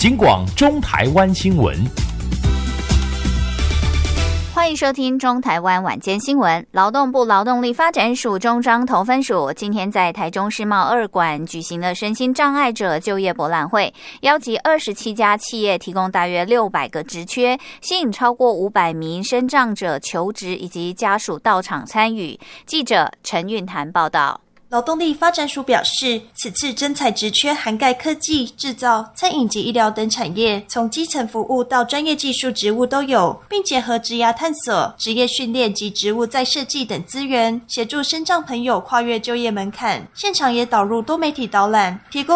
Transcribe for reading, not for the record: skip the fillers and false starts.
警广中台湾新闻。 欢迎收听中台湾晚间新闻。劳动部劳动力发展署中彰投分署今天在台中世贸2馆举行了身心障碍者就业博览会，邀集27家企业，提供大约600个职缺，吸引超过500名身障者求职以及家属到场参与。记者陈韵涵报道。 劳动力发展署表示，此次征才职缺涵盖科技、制造、餐饮及医疗等产业，从基层服务到专业技术职务都有，并结合职涯探索、职业训练及职务再设计等资源，协助身障朋友跨越就业门槛。现场也导入多媒体导览，提供